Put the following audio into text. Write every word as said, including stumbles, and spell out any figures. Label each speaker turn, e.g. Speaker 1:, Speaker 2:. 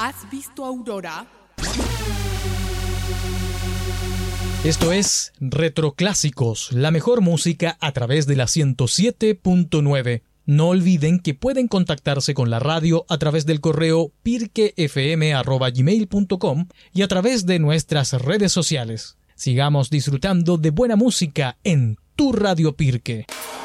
Speaker 1: ¿Has visto aurora?
Speaker 2: Esto es Retroclásicos, la mejor música a través de la ciento siete punto nueve. No olviden que pueden contactarse con la radio a través del correo pirquefm arroba gmail punto com y a través de nuestras redes sociales. Sigamos disfrutando de buena música en tu Radio Pirque.